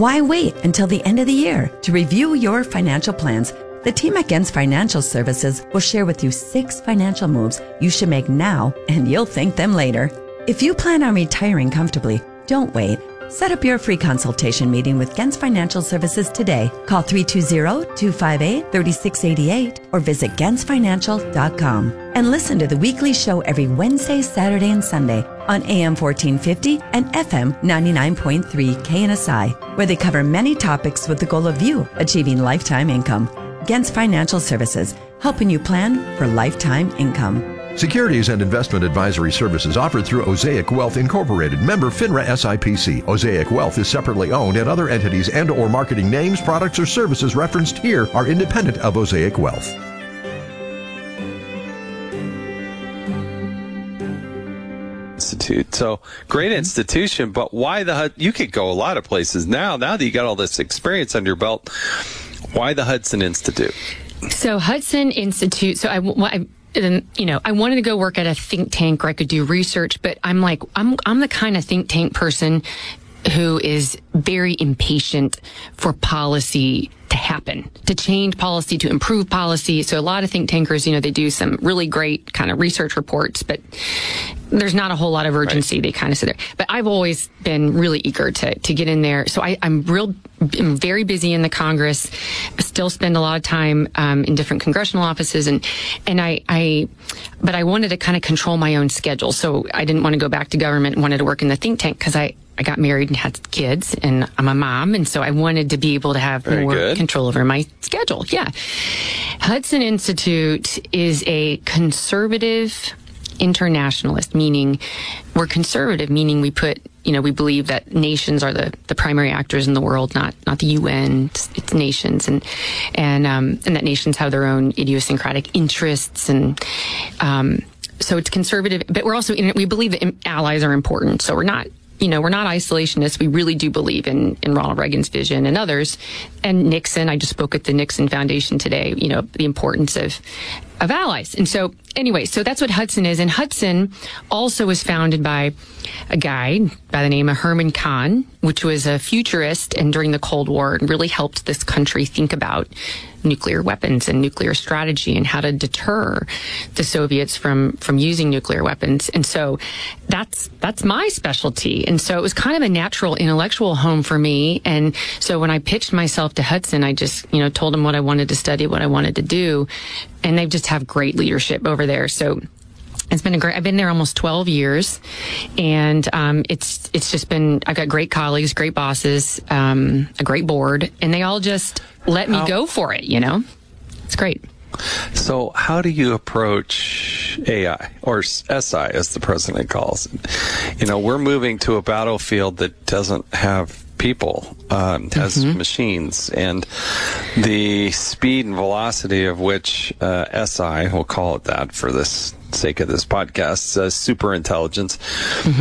Why wait until the end of the year to review your financial plans? The team at Gens Financial Services will share with you 6 financial moves you should make now, and you'll thank them later. If you plan on retiring comfortably, don't wait. Set up your free consultation meeting with Gens Financial Services today. Call 320-258-3688 or visit gensfinancial.com. And listen to the weekly show every Wednesday, Saturday, and Sunday on AM 1450 and FM 99.3 KNSI, where they cover many topics with the goal of you achieving lifetime income. Gens Financial Services, helping you plan for lifetime income. Securities and investment advisory services offered through Osaic Wealth Incorporated, member FINRA SIPC. Osaic Wealth is separately owned, and other entities and or marketing names, products, or services referenced here are independent of Osaic Wealth. Institute. So great institution, but why you could go a lot of places now that you got all this experience under your belt. Why the Hudson Institute? So Hudson Institute, I wanted to go work at a think tank where I could do research, but I'm the kind of think tank person who is very impatient for policy to happen, to change policy, to improve policy. So a lot of think tankers, they do some really great kind of research reports, but there's not a whole lot of urgency. Right. They kind of sit there. But I've always been really eager to get in there. So I'm very busy in the Congress. I still spend a lot of time in different congressional offices, but I wanted to kind of control my own schedule. So I didn't want to go back to government and wanted to work in the think tank because I got married and had kids, and I'm a mom, and so I wanted to be able to have more control over my schedule. Yeah. Hudson Institute is a conservative internationalist, meaning we're conservative, meaning we believe that nations are the primary actors in the world, not the UN. It's nations, and that nations have their own idiosyncratic interests, and so it's conservative. But we're also we believe that allies are important. So we're not isolationists. We really do believe in Ronald Reagan's vision and others, and Nixon. I just spoke at the Nixon Foundation today. The importance of allies. And so anyway, so that's what Hudson is. And Hudson also was founded by a guy by the name of Herman Kahn, which was a futurist and during the Cold War and really helped this country think about nuclear weapons and nuclear strategy and how to deter the Soviets from using nuclear weapons. And so that's my specialty. And so it was kind of a natural intellectual home for me. And so when I pitched myself to Hudson, I just, told them what I wanted to study, what I wanted to do. And they just have great leadership over there. So it's been I've been there almost 12 years, and it's just been, I've got great colleagues, great bosses, a great board, and they all just let me go for it, It's great. So how do you approach AI, or SI as the president calls it? We're moving to a battlefield that doesn't have people, has machines, and the speed and velocity of which SI, we'll call it that for this sake of this podcast, super intelligence,